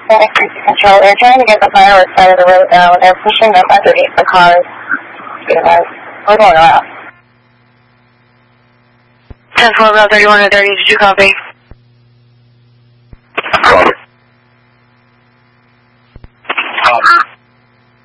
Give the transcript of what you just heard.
Control, they're trying to get the fireworks side of the road down. They're pushing them underneath the cars. We're going around. 10-4, Route 31 and 30, did you copy?